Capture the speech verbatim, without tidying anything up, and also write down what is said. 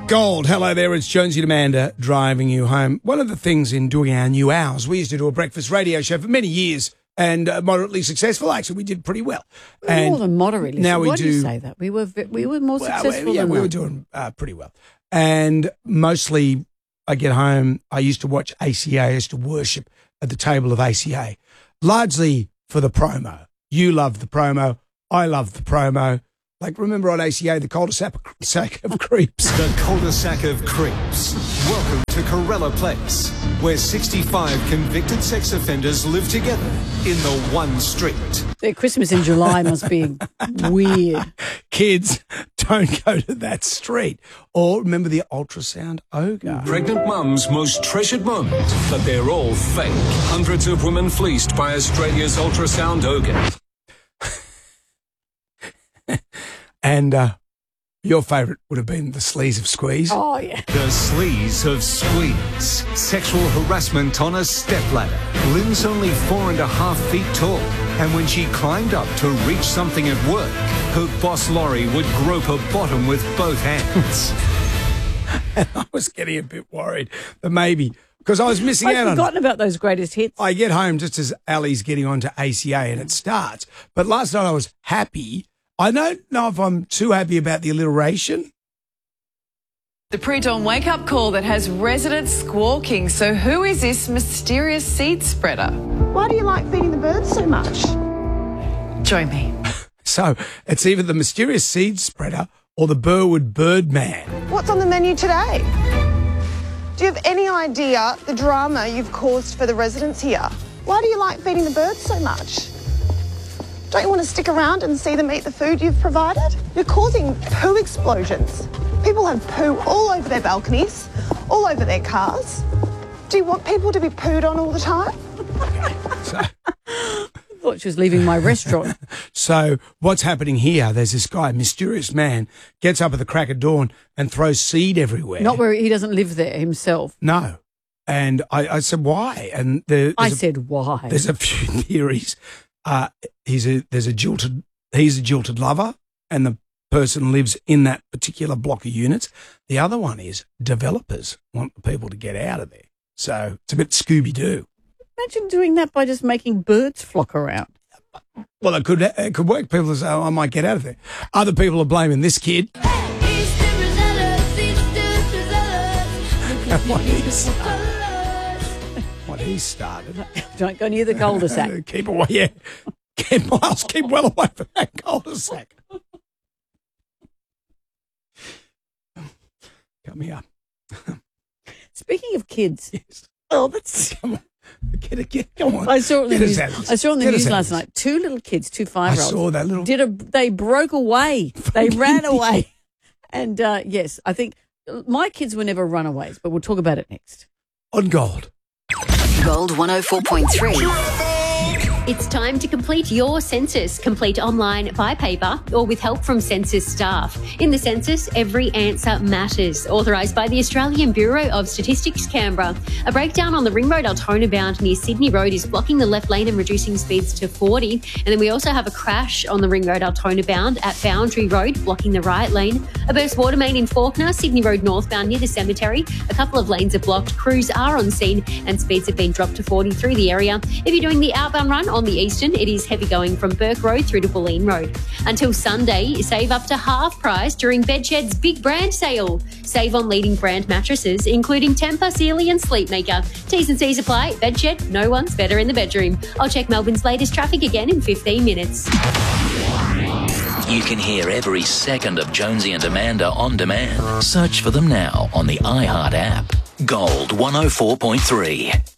Gold, hello there, it's Jonesy and Amanda driving you home. One of the things in doing our new hours, we used to do a breakfast radio show for many years and uh, moderately successful. Actually, we did pretty well. And more than moderately. Now we Why do, do you say that? We were we were more well, successful yeah, than we that. were doing uh, pretty well. And mostly I get home, I used to watch A C A, I used to worship at the table of A C A, largely for the promo. You love the promo, I love the promo. Like, remember on A C A, the cul-de-sac of creeps? The cul-de-sac of creeps. Welcome to Corella Place, where sixty-five convicted sex offenders live together in the one street. Their Christmas in July must be weird. Kids, don't go to that street. Or remember the ultrasound ogre. Pregnant mum's most treasured moment, but they're all fake. Hundreds of women fleeced by Australia's ultrasound ogre. And uh, your favourite would have been the sleaze of squeeze. Oh, yeah. The sleaze of squeeze. Sexual harassment on a stepladder. Lynn's only four and a half feet tall. And when she climbed up to reach something at work, her boss Laurie would grope her bottom with both hands. And I was getting a bit worried that maybe, because I was missing I'd out on forgotten about those greatest hits. I get home just as Ali's getting on to A C A and it starts. But last night I was happy. I don't know if I'm too happy about the alliteration. The pre-dawn wake-up call that has residents squawking. So who is this mysterious seed spreader? Why do you like feeding the birds so much? Join me. So it's either the mysterious seed spreader or the Burwood Birdman. What's on the menu today? Do you have any idea the drama you've caused for the residents here? Why do you like feeding the birds so much? Don't you want to stick around and see them eat the food you've provided? You're causing poo explosions. People have poo all over their balconies, all over their cars. Do you want people to be pooed on all the time? So, I thought she was leaving my restaurant. so what's happening here, there's this guy, mysterious man, gets up at the crack of dawn and throws seed everywhere. Not where he doesn't live there himself. No. And I, I said, why? And there, I a, said, why? There's a few theories. Uh, he's a there's a jilted he's a jilted lover, and the person lives in that particular block of units. The other one is developers want the people to get out of there, so it's a bit Scooby Doo. Imagine doing that by just making birds flock around. Well, it could it could work. People say, oh, I might get out of there. Other people are blaming this kid. what he's what he started. Don't go near the cul-de-sac. Keep away, yeah. Keep miles, keep well away from that cul-de-sac. Coming up. Speaking of kids. Yes. Oh, that's... Come on. Get it, get, come on. I saw it on the Get news. us out of this. I saw it on the Get news us out of last this. night. Two little kids, two I five-year-olds. saw that little... Did a, they broke away. They ran away. And, uh, yes, I think my kids were never runaways, but we'll talk about it next. On Gold. Gold one oh four point three. It's time to complete your census. Complete online, by paper, or with help from census staff. In the census, every answer matters. Authorised by the Australian Bureau of Statistics, Canberra. A breakdown on the Ring Road Altona bound near Sydney Road is blocking the left lane and reducing speeds to forty. And then we also have a crash on the Ring Road Altona bound at Boundary Road, blocking the right lane. A burst water main in Faulkner, Sydney Road northbound near the cemetery. A couple of lanes are blocked. Crews are on scene and speeds have been dropped to forty through the area. If you're doing the outbound run on the eastern, it is heavy going from Burke Road through to Bulleen Road. Until Sunday, save up to half price during Bedshed's big brand sale. Save on leading brand mattresses, including Tempur, Sealy and Sleepmaker. T's and C's apply. Bedshed, no one's better in the bedroom. I'll check Melbourne's latest traffic again in fifteen minutes. You can hear every second of Jonesy and Amanda on demand. Search for them now on the iHeart app. Gold one oh four point three.